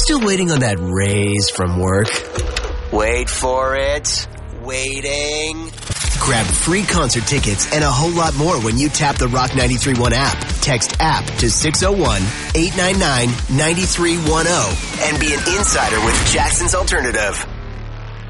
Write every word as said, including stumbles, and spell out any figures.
still waiting on that raise from work? Wait for it. Waiting. Grab free concert tickets and a whole lot more when you tap the Rock ninety-three point one app. Text app to six oh one, eight nine nine, nine three one oh and be an insider with Jackson's Alternative.